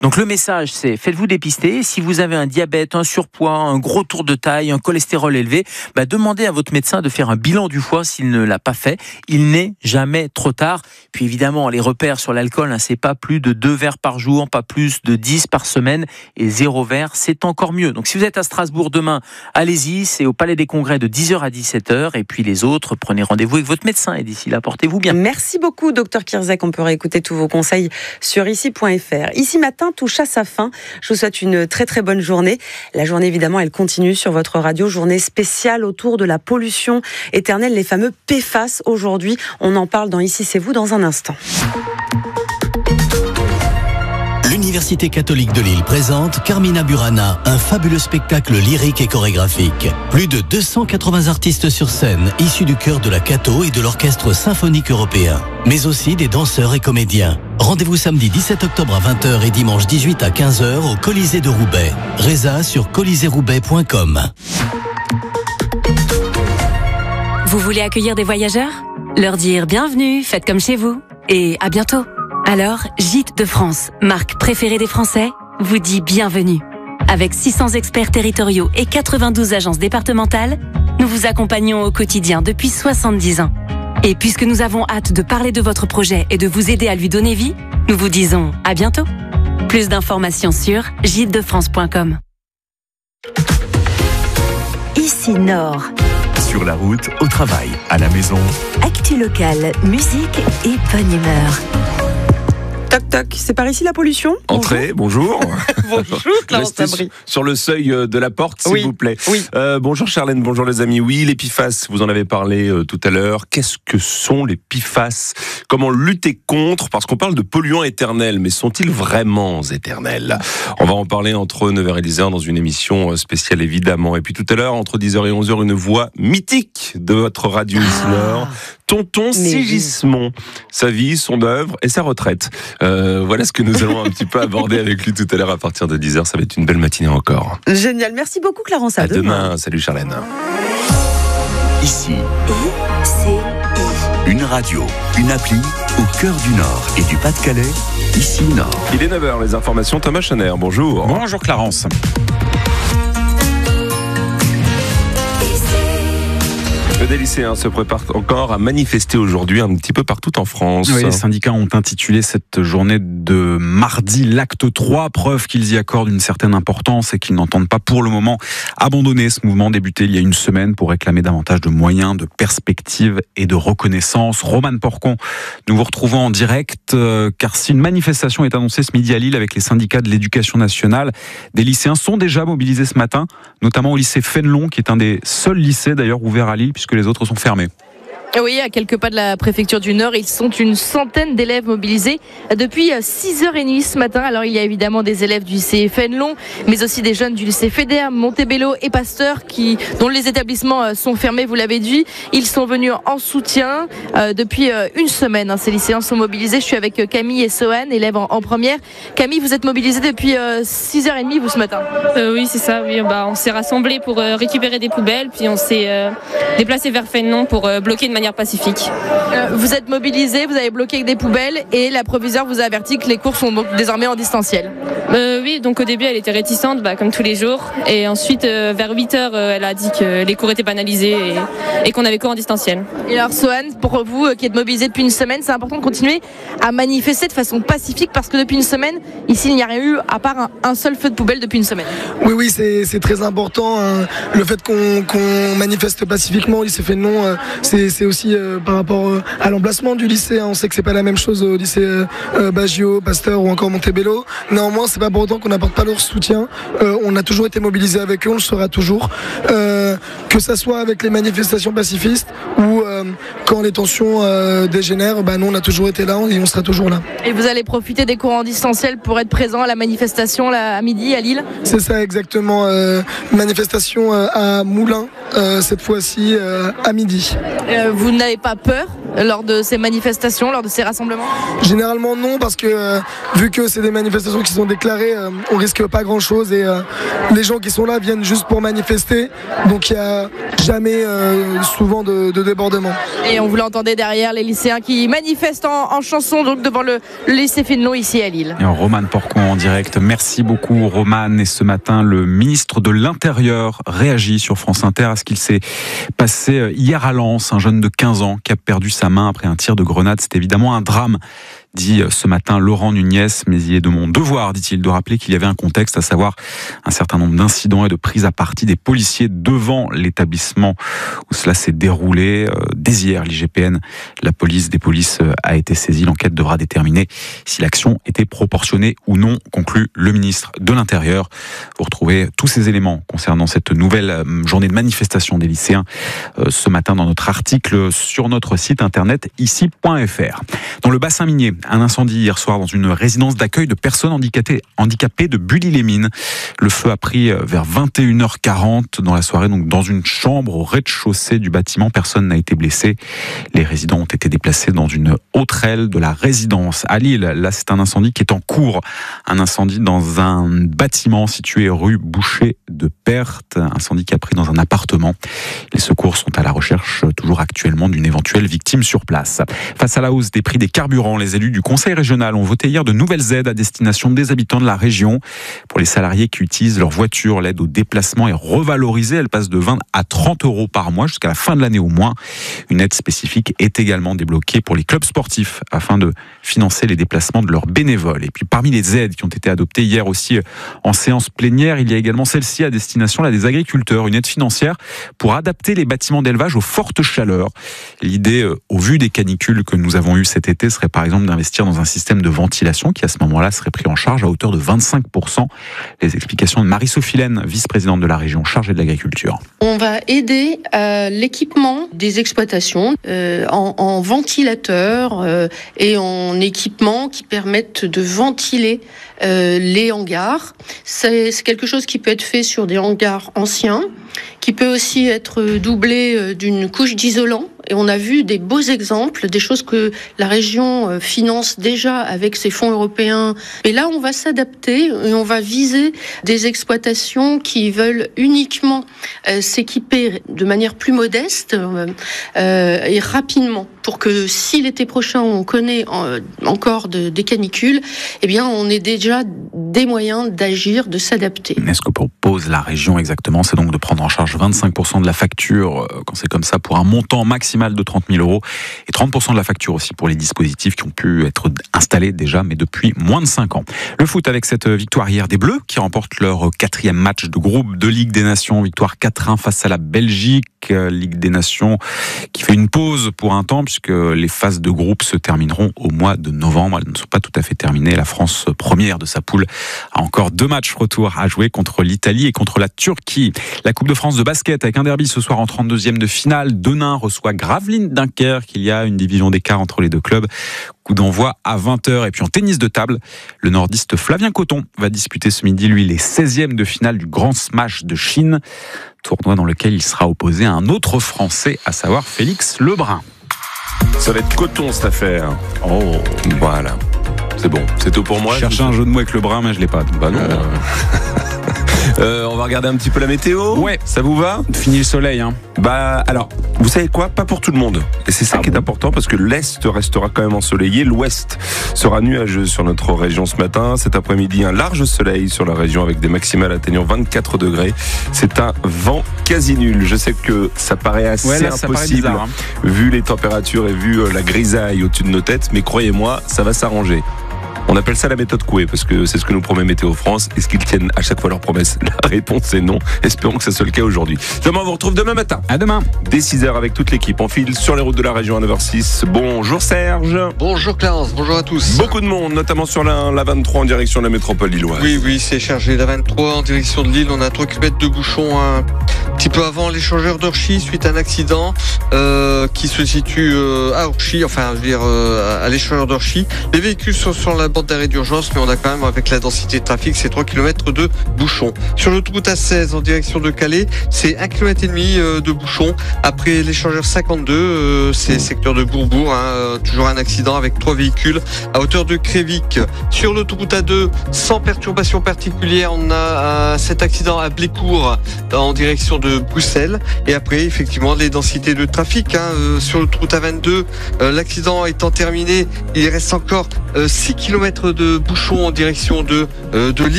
Donc le message, c'est faites-vous dépister. Si vous avez un diabète, un surpoids, un gros tour de taille, un cholestérol élevé, demandez à votre médecin de faire un bilan du foie s'il ne l'a pas fait. Il n'est jamais trop tard. Puis évidemment, les repères sur l'alcool, c'est pas plus de 2 verres par jour, pas plus de 10 par semaine, et 0 verre, c'est encore mieux. Donc si vous êtes à Strasbourg demain, allez-y, c'est au Palais des Congrès de 10h à 17h. Et puis les autres, prenez rendez-vous avec votre médecin. Et d'ici là, portez-vous bien. Merci beaucoup, Dr Kirzac. On peut réécouter tous vos conseils sur ici.fr. Ici Matin touche à sa fin. Je vous souhaite une très très bonne journée. La journée, évidemment, elle continue sur votre radio. Journée spéciale autour de la pollution éternelle, les fameux PFAS. Aujourd'hui, on en parle dans Ici c'est vous dans un instant. L'Université catholique de Lille présente Carmina Burana, un fabuleux spectacle lyrique et chorégraphique. Plus de 280 artistes sur scène, issus du chœur de la Catho et de l'Orchestre symphonique européen, mais aussi des danseurs et comédiens. Rendez-vous samedi 17 octobre à 20h et dimanche 18 à 15h au Colisée de Roubaix. Résa sur coliseroubaix.com. Vous voulez accueillir des voyageurs ? Leur dire bienvenue, faites comme chez vous et à bientôt. Alors, Gîtes de France, marque préférée des Français, vous dit bienvenue. Avec 600 experts territoriaux et 92 agences départementales, nous vous accompagnons au quotidien depuis 70 ans. Et puisque nous avons hâte de parler de votre projet et de vous aider à lui donner vie, nous vous disons à bientôt. Plus d'informations sur gîtesdefrance.com. Ici Nord. Sur la route, au travail, à la maison. Actu locale, musique et bonne humeur. Toc toc, c'est par ici la pollution ? Entrez, bonjour. Bonjour Clarence Tabry. Sur le seuil de la porte, s'il vous plaît. Oui. Bonjour Charlène, bonjour les amis. Oui, les PFAS, vous en avez parlé tout à l'heure. Qu'est-ce que sont les PFAS ? Comment lutter contre ? Parce qu'on parle de polluants éternels, mais sont-ils vraiment éternels ? On va en parler entre 9h et 10h dans une émission spéciale évidemment. Et puis tout à l'heure, entre 10h et 11h, une voix mythique de votre radio ici Nord. Tonton Sigismond, sa vie, son œuvre et sa retraite. Voilà ce que nous allons un petit peu aborder avec lui tout à l'heure à partir de 10h. Ça va être une belle matinée encore. Génial, merci beaucoup Clarence. À demain. Salut Charlène. Ici, une radio, une appli au cœur du Nord et du Pas-de-Calais. Ici Nord. Il est 9h, les informations, Thomas Chener, bonjour. Bonjour Clarence. Des lycéens se préparent encore à manifester aujourd'hui un petit peu partout en France. Oui, les syndicats ont intitulé cette journée de mardi l'acte 3, preuve qu'ils y accordent une certaine importance et qu'ils n'entendent pas pour le moment abandonner ce mouvement débuté il y a une semaine pour réclamer davantage de moyens, de perspectives et de reconnaissance. Romane Porcon, nous vous retrouvons en direct car si une manifestation est annoncée ce midi à Lille avec les syndicats de l'éducation nationale, des lycéens sont déjà mobilisés ce matin, notamment au lycée Fénelon qui est un des seuls lycées d'ailleurs ouverts à Lille puisque les autres sont fermés. Oui, à quelques pas de la préfecture du Nord, ils sont une centaine d'élèves mobilisés depuis 6h30 ce matin. Alors il y a évidemment des élèves du lycée Fénelon, mais aussi des jeunes du lycée Fédère, Montebello et Pasteur dont les établissements sont fermés, vous l'avez dit. Ils sont venus en soutien depuis une semaine. Ces lycéens sont mobilisés. Je suis avec Camille et Sohan, élèves en première. Camille, vous êtes mobilisés depuis 6h30 vous ce matin ? Oui, c'est ça. Oui, on s'est rassemblés pour récupérer des poubelles, puis on s'est déplacé vers Fénelon pour bloquer de manière pacifique. Vous êtes mobilisés, vous avez bloqué avec des poubelles et la proviseure vous a averti que les cours sont donc désormais en distanciel. Oui, donc au début elle était réticente, comme tous les jours, et ensuite vers 8h elle a dit que les cours étaient banalisés et qu'on avait cours en distanciel. Et alors Sohan, pour vous qui êtes mobilisés depuis une semaine, c'est important de continuer à manifester de façon pacifique parce que depuis une semaine, ici il n'y a rien eu à part un seul feu de poubelle depuis une semaine. Oui, c'est très important. Le fait qu'on manifeste pacifiquement au lycée Fénelon, c'est aussi par rapport à l'emplacement du lycée. On sait que c'est pas la même chose au lycée Baggio, Pasteur ou encore Montebello. Néanmoins, c'est pas pour autant qu'on n'apporte pas leur soutien. On a toujours été mobilisés avec eux, on le sera toujours. Que ça soit avec les manifestations pacifistes ou quand les tensions dégénèrent, nous on a toujours été là et on sera toujours là. Et vous allez profiter des cours en distanciel pour être présent à la manifestation là, à midi à Lille ? C'est ça exactement. Manifestation à Moulins, cette fois-ci à midi. Vous n'avez pas peur lors de ces manifestations, lors de ces rassemblements ? Généralement non, parce que vu que c'est des manifestations qui sont déclarées, on risque pas grand chose et les gens qui sont là viennent juste pour manifester, donc il n'y a jamais souvent de débordement. Et on vous l'entendait derrière, les lycéens qui manifestent en chanson donc devant le lycée Fénelon ici à Lille. Et Romane Porcon en direct. Merci beaucoup Romane. Et ce matin, le ministre de l'Intérieur réagit sur France Inter à ce qu'il s'est passé hier à Lens. Un jeune de 15 ans qui a perdu sa main après un tir de grenade. C'est évidemment un drame, dit ce matin Laurent Nunez, mais il est de mon devoir, dit-il, de rappeler qu'il y avait un contexte, à savoir un certain nombre d'incidents et de prises à partie des policiers devant l'établissement où cela s'est déroulé. Dès hier, l'IGPN, la police des polices, a été saisie. L'enquête devra déterminer si l'action était proportionnée ou non, conclut le ministre de l'Intérieur. Vous retrouvez tous ces éléments concernant cette nouvelle journée de manifestation des lycéens ce matin dans notre article sur notre site internet ici.fr. Dans le bassin minier, un incendie hier soir dans une résidence d'accueil de personnes handicapées de Bully-les-Mines. Le feu a pris vers 21h40 dans la soirée, donc dans une chambre au rez-de-chaussée du bâtiment. Personne n'a été blessé. Les résidents ont été déplacés dans une autre aile de la résidence. À Lille, là, c'est un incendie qui est en cours. Un incendie dans un bâtiment situé rue Boucher de Perthes. Incendie qui a pris dans un appartement. Les secours sont à la recherche, toujours actuellement, d'une éventuelle victime sur place. Face à la hausse des prix des carburants, les élus du Conseil régional ont voté hier de nouvelles aides à destination des habitants de la région. Pour les salariés qui utilisent leur voiture, l'aide au déplacement est revalorisée. Elle passe de 20 à 30 euros par mois jusqu'à la fin de l'année au moins. Une aide spécifique est également débloquée pour les clubs sportifs afin de financer les déplacements de leurs bénévoles. Et puis parmi les aides qui ont été adoptées hier aussi en séance plénière, il y a également celle-ci à destination des agriculteurs. Une aide financière pour adapter les bâtiments d'élevage aux fortes chaleurs. L'idée, au vu des canicules que nous avons eues cet été, serait par exemple d'investir dans un système de ventilation qui à ce moment-là serait pris en charge à hauteur de 25%. Les explications de Marie-Sophie Laine, vice-présidente de la région chargée de l'agriculture. On va aider l'équipement des exploitations en ventilateurs et en équipements qui permettent de ventiler les hangars. C'est quelque chose qui peut être fait sur des hangars anciens, qui peut aussi être doublé d'une couche d'isolant. Et on a vu des beaux exemples, des choses que la région finance déjà avec ses fonds européens. Et là, on va s'adapter et on va viser des exploitations qui veulent uniquement s'équiper de manière plus modeste et rapidement, pour que si l'été prochain on connaît encore des canicules, eh bien on ait déjà des moyens d'agir, de s'adapter. Mais ce que propose la région exactement, c'est donc de prendre en charge 25% de la facture, quand c'est comme ça, pour un montant maximal de 30 000 euros, et 30% de la facture aussi pour les dispositifs qui ont pu être installés déjà, mais depuis moins de 5 ans. Le foot avec cette victoire hier des Bleus, qui remportent leur 4e match de groupe de Ligue des Nations, victoire 4-1 face à la Belgique. Ligue des Nations qui fait une pause pour un temps, puisque les phases de groupe se termineront au mois de novembre. Elles ne sont pas tout à fait terminées. La France, première de sa poule, a encore 2 matchs retour à jouer contre l'Italie et contre la Turquie. La Coupe de France de basket avec un derby ce soir en 32e de finale. Denain reçoit Gravelines Dunkerque. Il y a une division d'écart entre les deux clubs. Coup d'envoi à 20h. Et puis en tennis de table, le nordiste Flavien Coton va disputer ce midi, lui, les 16e de finale du Grand Smash de Chine. Tournoi dans lequel il sera opposé à un autre Français, à savoir Félix Lebrun. Ça va être coton cette affaire. Oh, voilà. C'est bon, c'est tout pour moi. Je cherchais un jeu de mots avec Lebrun, mais je l'ai pas. Bah non. On va regarder un petit peu la météo. Ouais. Ça vous va ? Fini le soleil, hein. Bah alors, vous savez quoi ? Pas pour tout le monde. Et c'est ça qui est important, parce que l'Est restera quand même ensoleillé. L'Ouest sera nuageux sur notre région ce matin. Cet après-midi, un large soleil sur la région avec des maximales atteignant 24 degrés. C'est un vent quasi nul. Je sais que ça paraît assez impossible, bizarre, vu les températures et vu la grisaille au-dessus de nos têtes. Mais croyez-moi, ça va s'arranger. On appelle ça la méthode Coué, parce que c'est ce que nous promet Météo France. Est-ce qu'ils tiennent à chaque fois leurs promesses ? La réponse est non. Espérons que ça soit le cas aujourd'hui. Demain, on vous retrouve demain matin. À demain. Dès 6h avec toute l'équipe. On file sur les routes de la région à 9h06. Bonjour Serge. Bonjour Clarence, bonjour à tous. Beaucoup de monde, notamment sur la 23 en direction de la métropole lilloise. Oui, c'est chargé. La 23 en direction de Lille, on a 3 km de bouchons petit peu avant l'échangeur d'Orchy suite à un accident qui se situe à Orchy, à l'échangeur d'Orchy. Les véhicules sont sur la bande d'arrêt d'urgence, mais on a quand même, avec la densité de trafic, c'est 3 km de bouchons. Sur l'autoroute A16 en direction de Calais, c'est 1,5 km de bouchons. Après l'échangeur 52, c'est secteur de Bourbourg, toujours un accident avec 3 véhicules à hauteur de Crévic. Sur l'autoroute A2, sans perturbation particulière, on a cet accident à Blécourt en direction de Bruxelles. Et après, effectivement, les densités de trafic sur l'autoroute A22, l'accident étant terminé, il reste encore 6 km de bouchons en direction de Lille.